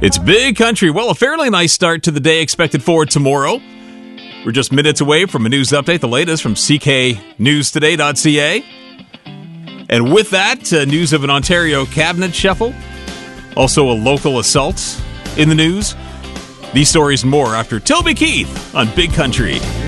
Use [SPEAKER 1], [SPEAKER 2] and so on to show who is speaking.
[SPEAKER 1] It's Big Country. Well, a fairly nice start to the day expected for tomorrow. We're just minutes away from a news update, the latest from cknewstoday.ca. And with that, news of an Ontario cabinet shuffle. Also a local assault in the news. These stories and more after Toby Keith on Big Country.